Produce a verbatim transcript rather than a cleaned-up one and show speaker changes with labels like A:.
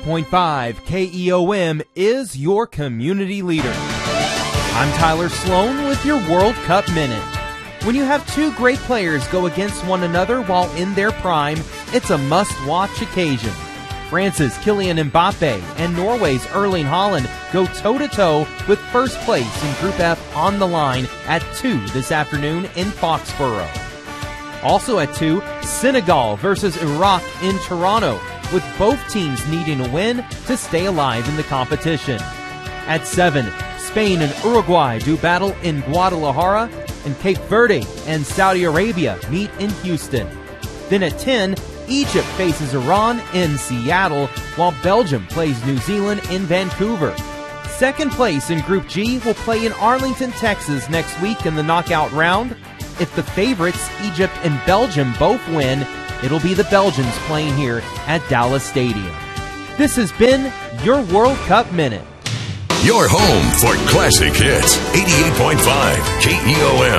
A: point five K E O M is your community leader. I'm Tyler Sloan with your World Cup Minute. When you have two great players go against one another while in their prime, it's a must-watch occasion. France's Kylian Mbappe and Norway's Erling Haaland go toe-to-toe with first place in Group F on the line at two this afternoon in Foxborough. Also at two, Senegal versus Iraq in Toronto, with both teams needing a win to stay alive in the competition. At seven, Spain and Uruguay do battle in Guadalajara, and Cape Verde and Saudi Arabia meet in Houston. Then at ten, Egypt faces Iran in Seattle, while Belgium plays New Zealand in Vancouver. Second place in Group G will play in Arlington, Texas next week in the knockout round. If the favorites, Egypt and Belgium, both win, it'll be the Belgians playing here at Dallas Stadium. This has been your World Cup Minute.
B: Your home for classic hits, eighty-eight point five K E O M.